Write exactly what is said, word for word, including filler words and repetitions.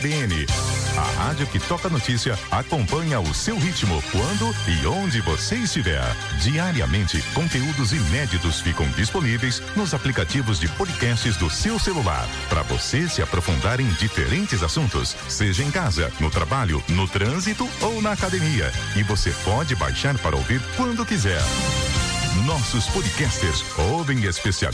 B N. A rádio que toca notícia acompanha o seu ritmo, quando e onde você estiver. Diariamente, conteúdos inéditos ficam disponíveis nos aplicativos de podcasts do seu celular, para você se aprofundar em diferentes assuntos, seja em casa, no trabalho, no trânsito ou na academia. E você pode baixar para ouvir quando quiser. Nossos podcasters ouvem especial